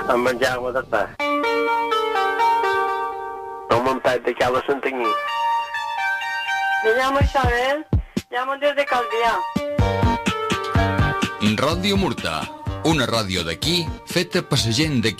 amb en Jaume d'Està. El muntat de Cala Santanyí. Me llamo Isabel, llamo desde Calvià. Ràdio Murta, una ràdio d'aquí feta per la gent d'aquí.